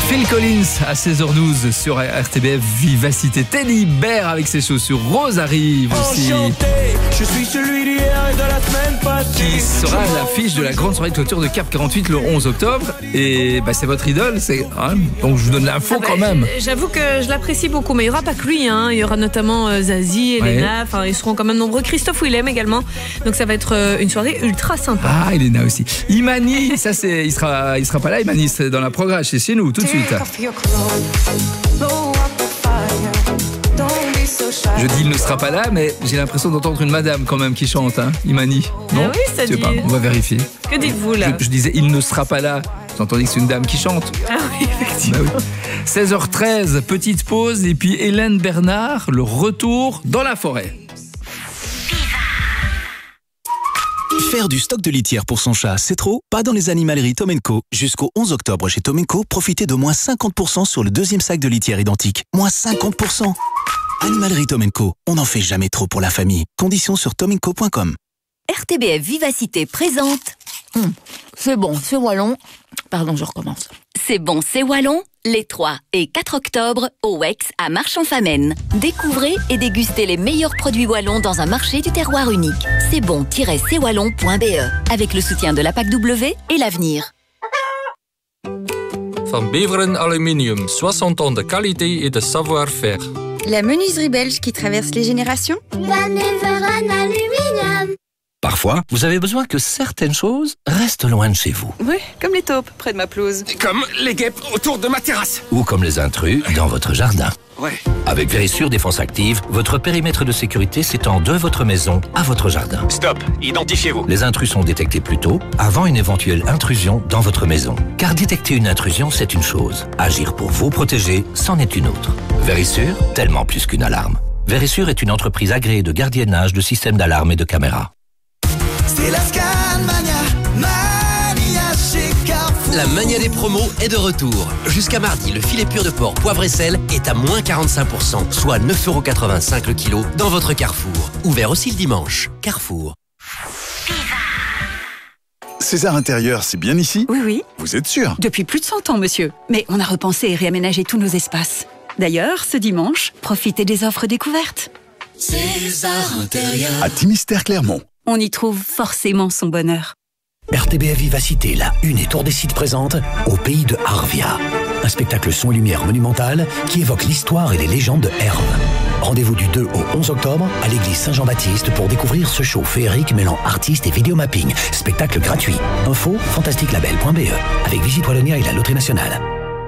Phil Collins à 16h12 sur RTBF Vivacité. Teddy Bear avec ses chaussures. Rose arrive aussi. Enchanté, je suis celui d'hier et de la semaine passée. Qui sera à l'affiche de la grande soirée de clôture de Cap 48 le 11 octobre. Et c'est votre idole, donc je vous donne l'info quand même. J'avoue que je l'apprécie beaucoup, mais il n'y aura pas que lui. Il y aura notamment Zazie, Elena, ils seront quand même nombreux. Christophe Willem également. Donc ça va être une soirée ultra sympa. Ah, Elena aussi. Imani, il sera pas là. Imani, c'est dans la programme, c'est chez nous tout de suite. Je dis il ne sera pas là, mais j'ai l'impression d'entendre une madame quand même qui chante, Imani. Non, oui, ça dit. Pas, on va vérifier. Que dites-vous là? Je disais il ne sera pas là. Vous entendez que c'est une dame qui chante? Ah oui, effectivement. Bah oui. 16h13, petite pause et puis Hélène Bernard, le retour dans la forêt. Faire du stock de litière pour son chat, c'est trop? Pas dans les animaleries Tom & Co. Jusqu'au 11 octobre chez Tom & Co, profitez de moins 50% sur le deuxième sac de litière identique. Moins 50%. Animalerie Tom & Co. On n'en fait jamais trop pour la famille. Conditions sur tomandco.com. RTBF Vivacité présente. C'est bon, c'est wallon. Pardon, je recommence. C'est bon, c'est wallon. Les 3 et 4 octobre au WEX à Marchand-Famenne. Découvrez et dégustez les meilleurs produits wallons dans un marché du terroir unique. C'est bon-cwallon.be avec le soutien de la PAC W et l'avenir. Van Beveren Aluminium, 60 ans de qualité et de savoir-faire. La menuiserie belge qui traverse les générations. Van Beveren Aluminium. Parfois, vous avez besoin que certaines choses restent loin de chez vous. Oui, comme les taupes près de ma pelouse. Comme les guêpes autour de ma terrasse. Ou comme les intrus dans votre jardin. Ouais. Avec Vérissure Défense Active, votre périmètre de sécurité s'étend de votre maison à votre jardin. Stop, identifiez-vous. Les intrus sont détectés plus tôt, avant une éventuelle intrusion dans votre maison. Car détecter une intrusion, c'est une chose. Agir pour vous protéger, c'en est une autre. Vérissure, tellement plus qu'une alarme. Vérissure est une entreprise agréée de gardiennage de systèmes d'alarme et de caméras. C'est la Scanmania, mania chez Carrefour. La mania des promos est de retour. Jusqu'à mardi, le filet pur de porc poivre et sel est à moins 45%, soit 9,85€ le kilo dans votre Carrefour. Ouvert aussi le dimanche. Carrefour. César Intérieur, c'est bien ici? Oui, oui. Vous êtes sûr? Depuis plus de 100 ans, monsieur. Mais on a repensé et réaménagé tous nos espaces. D'ailleurs, ce dimanche, profitez des offres découvertes. César Intérieur. À Timistère Clermont. On y trouve forcément son bonheur. RTBF Vivacité, la Une et Tour des Sites présente Au pays de Arvia. Un spectacle son et lumière monumental qui évoque l'histoire et les légendes de Herve. Rendez-vous du 2 au 11 octobre à l'église Saint-Jean-Baptiste pour découvrir ce show féerique mêlant artistes et vidéomapping. Spectacle gratuit. Info fantasticlabel.be avec Visite Wallonia et la Loterie Nationale.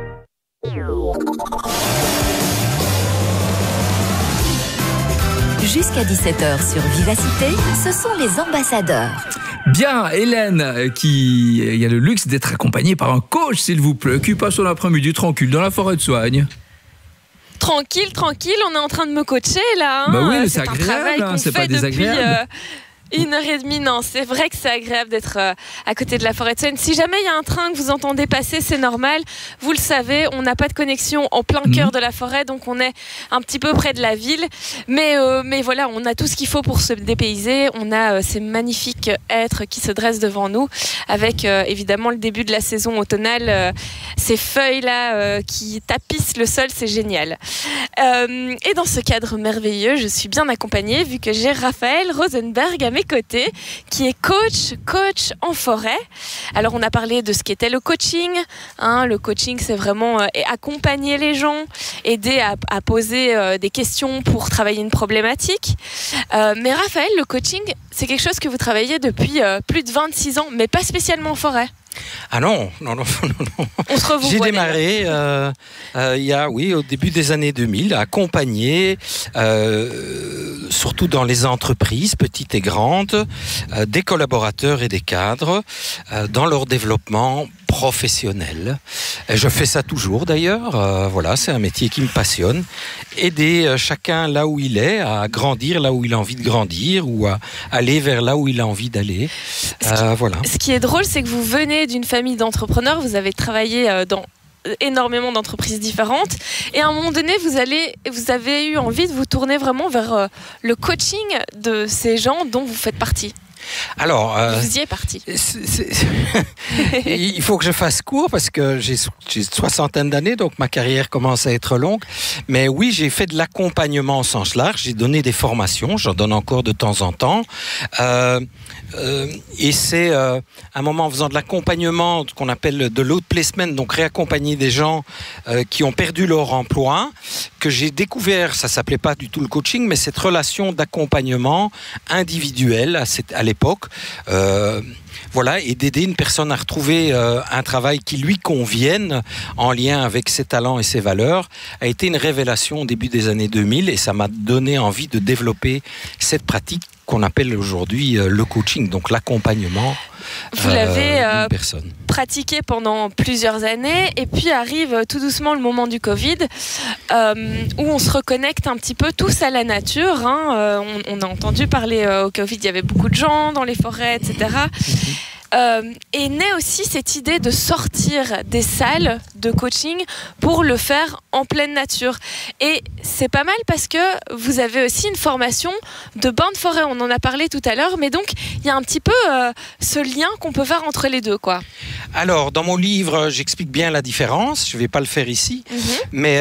Jusqu'à 17h sur Vivacité, ce sont les ambassadeurs. Bien, Hélène, qui a le luxe d'être accompagnée par un coach, s'il vous plaît, qui passe son après-midi tranquille dans la forêt de Soigne. Tranquille, on est en train de me coacher là. Bah oui, mais c'est un travail agréable, qu'on c'est pas fait désagréable. Depuis 1h30, non, c'est vrai que c'est agréable d'être à côté de la forêt de Soigne. Si jamais il y a un train que vous entendez passer, c'est normal. Vous le savez, on n'a pas de connexion en plein cœur de la forêt, donc on est un petit peu près de la ville. Mais voilà, on a tout ce qu'il faut pour se dépayser. On a ces magnifiques êtres qui se dressent devant nous, avec évidemment le début de la saison automnale. Ces feuilles-là qui tapissent le sol, c'est génial. Et dans ce cadre merveilleux, je suis bien accompagnée, vu que j'ai Raphaël Rosenberg à mes côtés, qui est coach en forêt. Alors on a parlé de ce qu'était le coaching. Le coaching, c'est vraiment accompagner les gens, aider à poser des questions pour travailler une problématique. Mais Raphaël, le coaching, c'est quelque chose que vous travaillez depuis plus de 26 ans, mais pas spécialement en forêt. Ah non. On se revoit. J'ai démarré au début des années 2000, à accompagner, surtout dans les entreprises, petites et grandes, des collaborateurs et des cadres, dans leur développement professionnel. Et je fais ça toujours d'ailleurs. Voilà, c'est un métier qui me passionne. Aider chacun là où il est, à grandir là où il a envie de grandir ou à aller vers là où il a envie d'aller. Voilà. Ce qui est drôle, c'est que vous venez d'une famille d'entrepreneurs, vous avez travaillé dans énormément d'entreprises différentes et à un moment donné vous avez eu envie de vous tourner vraiment vers le coaching de ces gens dont vous faites partie. Alors, vous y êtes parti. Il faut que je fasse court parce que j'ai une soixantaine d'années, donc ma carrière commence à être longue. Mais oui, j'ai fait de l'accompagnement au sens large. J'ai donné des formations, j'en donne encore de temps en temps. Et c'est un moment en faisant de l'accompagnement qu'on appelle de l'outplacement, donc réaccompagner des gens qui ont perdu leur emploi, que j'ai découvert, ça s'appelait pas du tout le coaching, mais cette relation d'accompagnement individuel à l'époque, voilà, et d'aider une personne à retrouver un travail qui lui convienne en lien avec ses talents et ses valeurs, a été une révélation au début des années 2000 et ça m'a donné envie de développer cette pratique qu'on appelle aujourd'hui le coaching, donc l'accompagnement. Vous l'avez personne. pratiqué pendant plusieurs années et puis arrive tout doucement le moment du Covid où on se reconnecte un petit peu tous à la nature. Hein. On a entendu parler au Covid, il y avait beaucoup de gens dans les forêts, etc. Et naît aussi cette idée de sortir des salles de coaching pour le faire en pleine nature. Et c'est pas mal parce que vous avez aussi une formation de bain de forêt, on en a parlé tout à l'heure, mais donc il y a un petit peu ce lien qu'on peut faire entre les deux, quoi. Alors, dans mon livre, j'explique bien la différence, je vais pas le faire ici, mais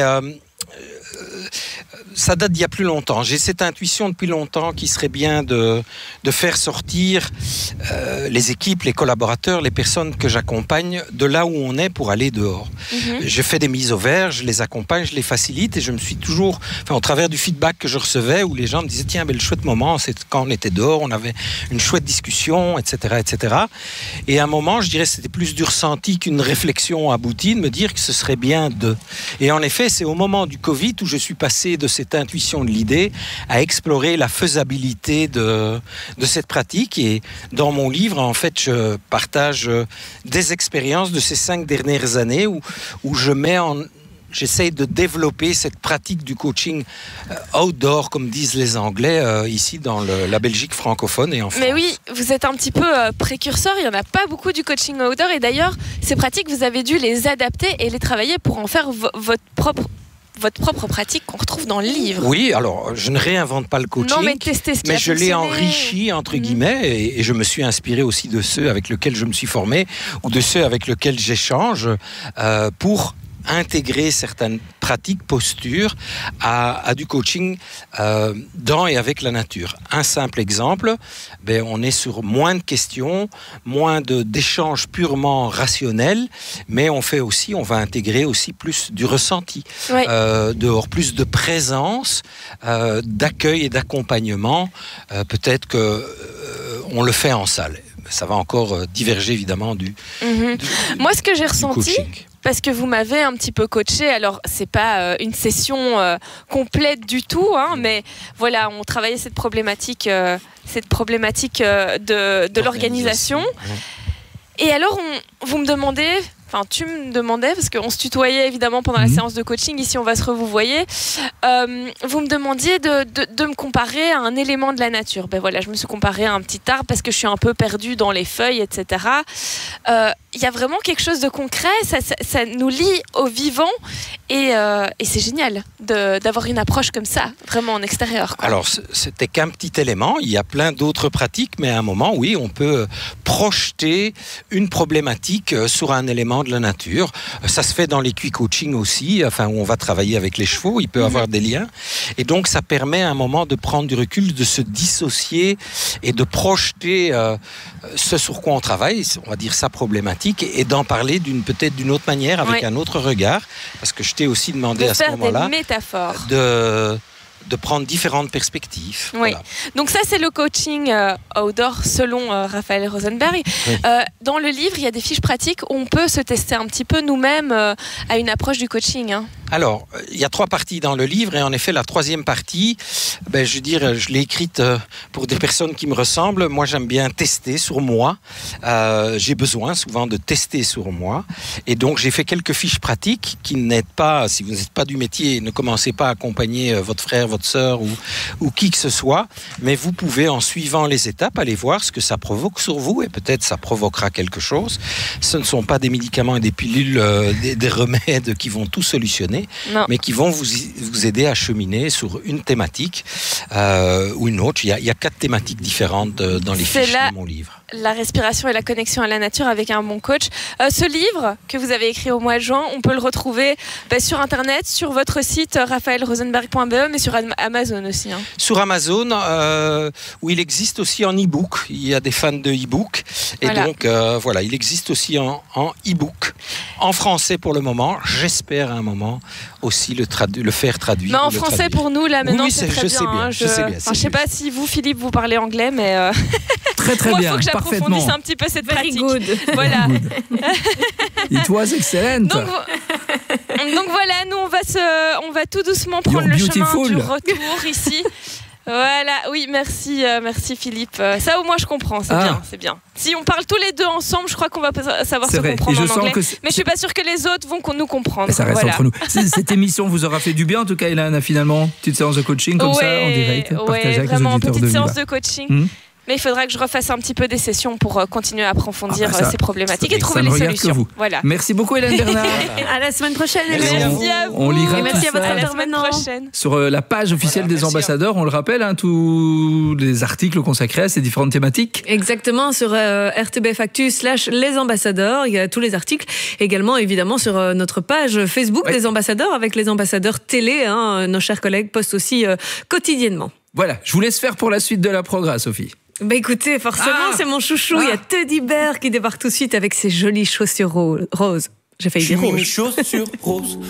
ça date d'il y a plus longtemps. J'ai cette intuition depuis longtemps qu'il serait bien de faire sortir les équipes, les collaborateurs, les personnes que j'accompagne de là où on est pour aller dehors. Je fais des mises au vert, je les accompagne, je les facilite et je me suis toujours, au travers du feedback que je recevais où les gens me disaient tiens, le chouette moment, c'est quand on était dehors, on avait une chouette discussion, etc., etc. Et à un moment, je dirais c'était plus du ressenti qu'une réflexion aboutie de me dire que ce serait bien de. Et en effet, c'est au moment du Covid où je suis passé de cette intuition de l'idée à explorer la faisabilité de cette pratique. Et dans mon livre, en fait, je partage des expériences de ces 5 dernières années où j'essaie de développer cette pratique du coaching outdoor, comme disent les Anglais, ici dans la Belgique francophone et en France. Mais oui, vous êtes un petit peu précurseur, il n'y en a pas beaucoup du coaching outdoor et d'ailleurs, ces pratiques, vous avez dû les adapter et les travailler pour en faire votre propre pratique qu'on retrouve dans le livre. Oui, alors je ne réinvente pas le coaching, non, mais je l'ai enrichi entre guillemets et je me suis inspiré aussi de ceux avec lesquels je me suis formé ou de ceux avec lesquels j'échange pour intégrer certaines pratiques, postures à du coaching dans et avec la nature. Un simple exemple, on est sur moins de questions, moins d'échanges purement rationnels, mais on va intégrer aussi plus du ressenti, dehors, plus de présence, d'accueil et d'accompagnement. Peut-être que on le fait en salle. Ça va encore diverger évidemment du Moi, ce que j'ai ressenti, coaching. Parce que vous m'avez un petit peu coaché, alors c'est pas une session complète du tout, hein, mais voilà, on travaillait cette problématique de l'organisation. Et alors, vous me demandez, enfin tu me demandais, parce qu'on se tutoyait évidemment pendant la séance de coaching, ici on va se revoyer, vous me demandiez de me comparer à un élément de la nature. Ben voilà, je me suis comparée à un petit arbre parce que je suis un peu perdue dans les feuilles, etc. Il y a vraiment quelque chose de concret, ça nous lie au vivant et c'est génial d'avoir une approche comme ça, vraiment en extérieur, quoi. Alors, c'était qu'un petit élément, il y a plein d'autres pratiques, mais à un moment, oui, on peut projeter une problématique sur un élément de la nature. Ça se fait dans l'équi-coaching aussi, où on va travailler avec les chevaux, il peut y avoir des liens. Et donc, ça permet à un moment de prendre du recul, de se dissocier et de projeter ce sur quoi on travaille, on va dire sa problématique, et d'en parler peut-être d'une autre manière, avec un autre regard, parce que je t'ai aussi demandé à ce moment-là des métaphores. De prendre différentes perspectives. Oui. Voilà. Donc ça, c'est le coaching outdoor selon Raphaël Rosenberg. Oui. Dans le livre, il y a des fiches pratiques où on peut se tester un petit peu nous-mêmes à une approche du coaching. Hein. Alors, il y a 3 parties dans le livre et en effet, la 3e partie, je l'ai écrite pour des personnes qui me ressemblent. Moi, j'aime bien tester sur moi. J'ai besoin souvent de tester sur moi. Et donc, j'ai fait quelques fiches pratiques qui n'aident pas, si vous n'êtes pas du métier, ne commencez pas à accompagner votre frère, votre sœur ou qui que ce soit. Mais vous pouvez, en suivant les étapes, aller voir ce que ça provoque sur vous et peut-être ça provoquera quelque chose. Ce ne sont pas des médicaments et des pilules, des remèdes qui vont tout solutionner. cheminer, Non. mais qui vont vous aider à cheminer sur une thématique ou une autre. Il y a 4 thématiques différentes dans les fiches de mon livre. La respiration et la connexion à la nature avec un bon coach. Ce livre que vous avez écrit au mois de juin, on peut le retrouver sur Internet, sur votre site raphaelrosenberg.be, mais sur Amazon aussi. Hein. Sur Amazon, où il existe aussi en e-book. Il y a des fans de e-book. Et donc, voilà, il existe aussi en e-book. En français pour le moment. J'espère à un moment aussi le faire traduire. Mais en français pour nous, là, maintenant, oui, c'est très bien. Je sais bien. Je sais pas si vous, Philippe, vous parlez anglais, mais... Très moi, bien, il faut que j'approfondisse un petit peu cette pratique. Voilà. It was excellent. Donc voilà, nous on va tout doucement prendre le chemin du retour ici. Voilà, oui, merci Philippe. Ça au moins je comprends, c'est bien. Si on parle tous les deux ensemble, je crois qu'on va savoir se comprendre en anglais. Mais je suis pas sûre que les autres vont nous comprendre. Ça reste entre nous. Cette émission vous aura fait du bien en tout cas, Hélène, finalement. Petite séance de coaching comme ça en direct. Oui, vraiment, petite séance de coaching. Mais il faudra que je refasse un petit peu des sessions pour continuer à approfondir ces problématiques et trouver les solutions. Voilà. Merci beaucoup Hélène Bernard. À la semaine prochaine. Merci à vous. On lira et merci tout à votre ça intervenant. sur la page officielle des ambassadeurs. On le rappelle, tous les articles consacrés à ces différentes thématiques. Exactement, sur RTBF Actu /les ambassadeurs. Il y a tous les articles. Également, évidemment, sur notre page Facebook des ambassadeurs, avec les ambassadeurs télé. Nos chers collègues postent aussi quotidiennement. Voilà, je vous laisse faire pour la suite de la programme, Sophie. Bah écoutez, forcément, c'est mon chouchou. Il y a Teddy Bear qui débarque tout de suite avec ses jolies chaussures roses. J'ai failli dire rouge. Chaussures roses.